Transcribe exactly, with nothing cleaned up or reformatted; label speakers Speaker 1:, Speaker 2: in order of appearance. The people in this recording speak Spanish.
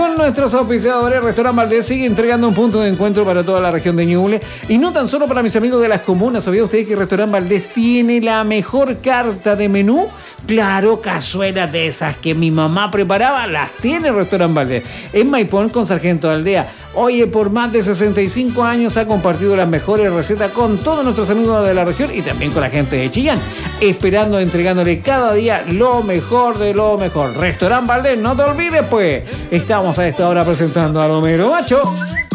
Speaker 1: Con nuestros auspiciadores, Restaurante Valdés sigue entregando un punto de encuentro para toda la región de Ñuble. Y no tan solo para mis amigos de las comunas. ¿Sabía usted que Restaurante Valdés tiene la mejor carta de menú? Claro, cazuelas de esas que mi mamá preparaba, las tiene Restaurante Valdés. En Maipón con Sargento Aldea. Oye, por más de sesenta y cinco años ha compartido las mejores recetas con todos nuestros amigos de la región y también con la gente de Chillán. Esperando, entregándole cada día lo mejor de lo mejor. Restaurante Valdés, no te olvides pues. Estamos a esta hora presentando a Homero Macho.